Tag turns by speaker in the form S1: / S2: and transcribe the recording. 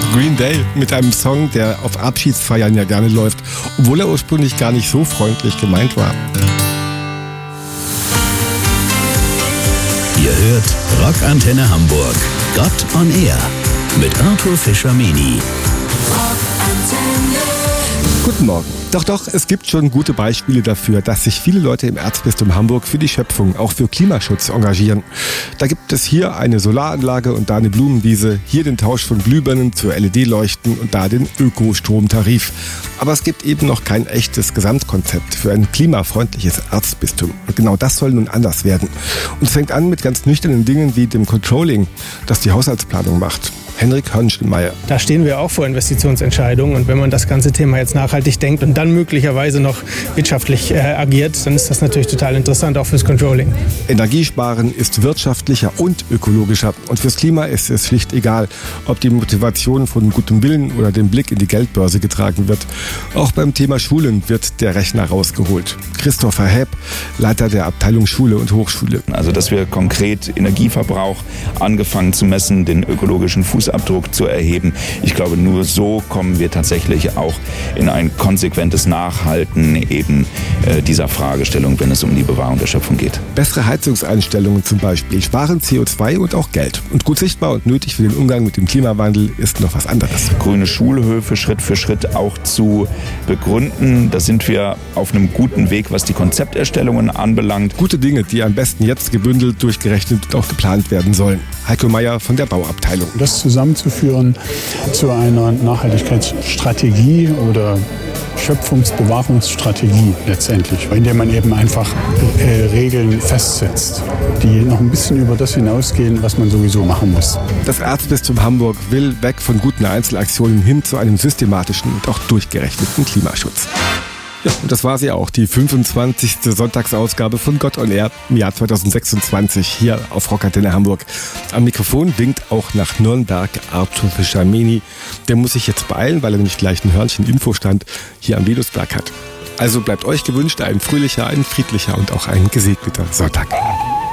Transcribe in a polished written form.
S1: Green Day mit einem Song, der auf Abschiedsfeiern ja gerne läuft, obwohl er ursprünglich gar nicht so freundlich gemeint war.
S2: Ihr hört Rockantenne Hamburg, Gott on Air mit Arthur Fischer-Meny.
S1: Guten Morgen. Doch, es gibt schon gute Beispiele dafür, dass sich viele Leute im Erzbistum Hamburg für die Schöpfung, auch für Klimaschutz engagieren. Da gibt es hier eine Solaranlage und da eine Blumenwiese, hier den Tausch von Glühbirnen zu LED-Leuchten und da den Ökostromtarif. Aber es gibt eben noch kein echtes Gesamtkonzept für ein klimafreundliches Erzbistum. Und genau das soll nun anders werden. Und es fängt an mit ganz nüchternen Dingen wie dem Controlling, das die Haushaltsplanung macht. Henrik Hörnschenmeier.
S3: Da stehen wir auch vor Investitionsentscheidungen und wenn man das ganze Thema jetzt nachhaltig denkt und dann möglicherweise noch wirtschaftlich agiert, dann ist das natürlich total interessant, auch fürs Controlling.
S1: Energiesparen ist wirtschaftlicher und ökologischer und fürs Klima ist es schlicht egal, ob die Motivation von gutem Willen oder dem Blick in die Geldbörse getragen wird. Auch beim Thema Schulen wird der Rechner rausgeholt. Christopher Häb, Leiter der Abteilung Schule und Hochschule.
S4: Also dass wir konkret Energieverbrauch angefangen zu messen, den ökologischen Fußabdruck zu erheben. Ich glaube, nur so kommen wir tatsächlich auch in ein konsequentes Nachhalten eben dieser Fragestellung, wenn es um die Bewahrung der Schöpfung geht.
S1: Bessere Heizungseinstellungen zum Beispiel sparen CO2 und auch Geld. Und gut sichtbar und nötig für den Umgang mit dem Klimawandel ist noch was anderes.
S4: Grüne Schulhöfe Schritt für Schritt auch zu begründen. Da sind wir auf einem guten Weg, was die Konzepterstellungen anbelangt.
S1: Gute Dinge, die am besten jetzt gebündelt, durchgerechnet und auch geplant werden sollen. Heiko Meier von der Bauabteilung.
S5: Das zusammenzuführen zu einer Nachhaltigkeitsstrategie oder Schöpfungsbewahrungsstrategie letztendlich, indem man eben einfach Regeln festsetzt, die noch ein bisschen über das hinausgehen, was man sowieso machen muss.
S1: Das Erzbistum Hamburg will weg von guten Einzelaktionen hin zu einem systematischen und auch durchgerechneten Klimaschutz. Ja, und das war sie auch, die 25. Sonntagsausgabe von Gott on Air im Jahr 2026 hier auf Rockantenne Hamburg. Am Mikrofon winkt auch nach Nürnberg Arthur Fischer-Meny. Der muss sich jetzt beeilen, weil er nämlich gleich einen Hörnchen-Infostand hier am Venusberg hat. Also bleibt euch gewünscht ein fröhlicher, ein friedlicher und auch ein gesegneter Sonntag.